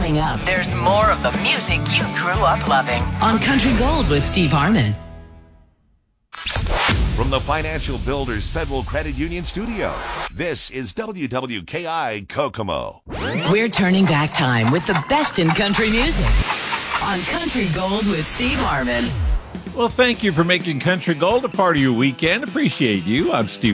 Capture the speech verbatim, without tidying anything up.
Coming up, there's more of the music you grew up loving on Country Gold with Steve Harmon. From the Financial Builders Federal Credit Union studio, this is W W K I Kokomo. We're turning back time with the best in country music on Country Gold with Steve Harmon. Well, thank you for making Country Gold a part of your weekend. Appreciate you. I'm Steve